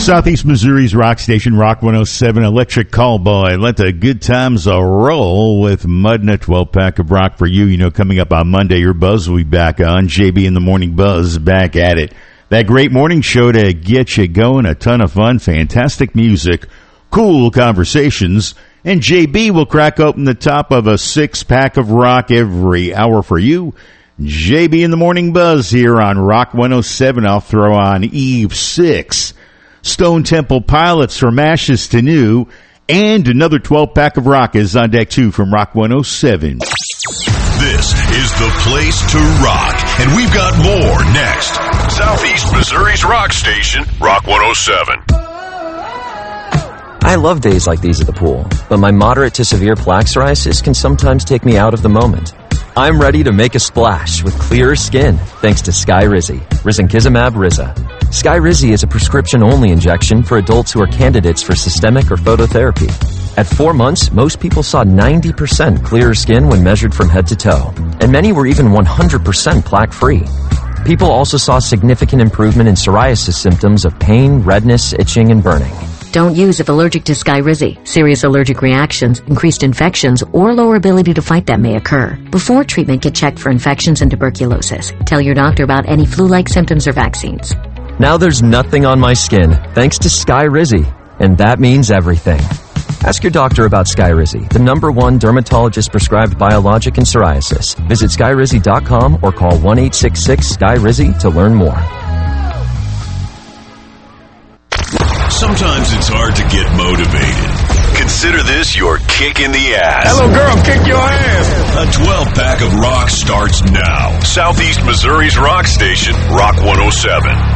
Southeast Missouri's rock station, Rock 107, Electric Callboy. Let the good times roll with Mud and a 12-pack of rock for you. You know, coming up on Monday, your buzz will be back on. JB in the Morning Buzz, back at it. That great morning show to get you going, a ton of fun, fantastic music, cool conversations, and JB will crack open the top of a 6-pack of rock every hour for you. JB in the Morning Buzz here on Rock 107. I'll throw on Eve 6. Stone Temple Pilots from Ashes to New, and another 12-pack of rock is on deck too from Rock 107. This is the place to rock, and we've got more next. Southeast Missouri's rock station, Rock 107. I love days like these at the pool, but my moderate to severe plaque psoriasis can sometimes take me out of the moment. I'm ready to make a splash with clearer skin thanks to Skyrizi, Risankizumab Riza. Skyrizi is a prescription-only injection for adults who are candidates for systemic or phototherapy. At 4 months, most people saw 90% clearer skin when measured from head to toe, and many were even 100% plaque-free. People also saw significant improvement in psoriasis symptoms of pain, redness, itching, and burning. Don't use if allergic to Skyrizi. Serious allergic reactions, increased infections, or lower ability to fight them may occur. Before treatment, get checked for infections and tuberculosis. Tell your doctor about any flu-like symptoms or vaccines. Now there's nothing on my skin, thanks to Skyrizi, and that means everything. Ask your doctor about Skyrizi, the #1 dermatologist-prescribed biologic in psoriasis. Visit Skyrizi.com or call 1-866-SKYRIZI to learn more. Sometimes it's hard to get motivated. Consider this your kick in the ass. Hello, girl, kick your ass. A 12-pack of rock starts now. Southeast Missouri's rock station, Rock 107.